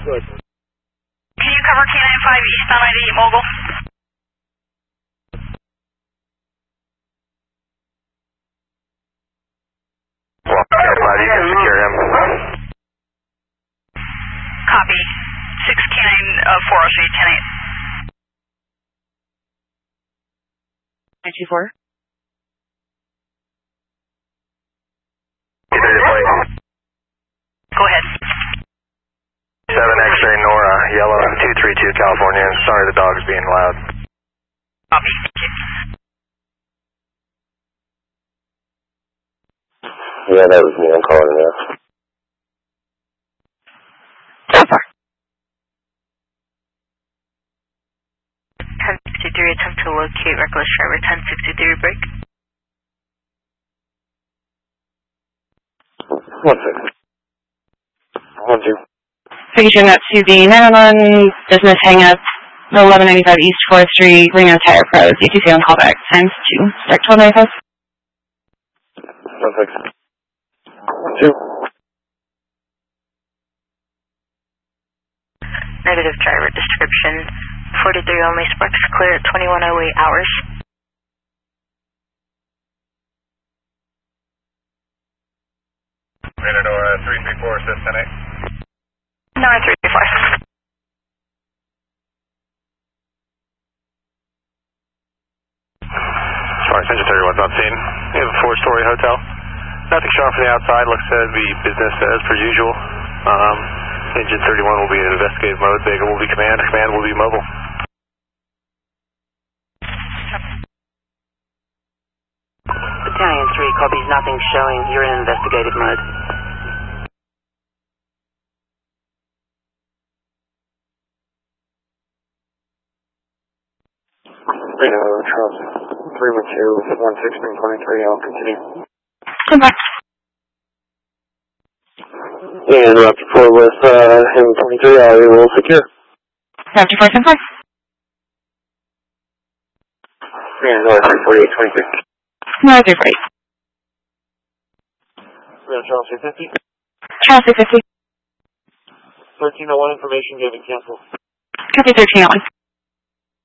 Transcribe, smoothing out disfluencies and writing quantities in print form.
Can you cover K-95 eastbound I-88 Mogul? Well, K-95, you can secure him. Copy. 6K9 403, 10-8. 924. Go ahead. 7 X-ray Nora, yellow 232 California. Sorry the dog's being loud. Copy. Yeah, that was me. I'm calling now. So far. 1063, attempt to locate reckless driver. 1063, break. 1 second. 1 2. Featuring that to the 911 business hang-up, the 1195 East 4th Street, Reno Tire Pros, ETC on callback, times 2. Start 1295. 1 second. 2. Negative driver description. 43 only, sparks clear at 2108 hours. Nora 334, assist 10-8. No, 334. Sorry, Engine 31's on scene. We have a 4-story hotel. Nothing shown from the outside. Looks to be business as per usual. Engine 31 will be in investigative mode. Vega will be command. Command will be mobile. Battalion 3 copies nothing showing. You're in investigative mode. Reno, Charles 312-16-23, I'll continue. Come back. And Raptor 4 with him 23, I will secure. Raptor 4, 10 5. And 348-23. No, 348. Reno, Charles 350. Charles 350. 1301 information given, cancel. Copy 1301.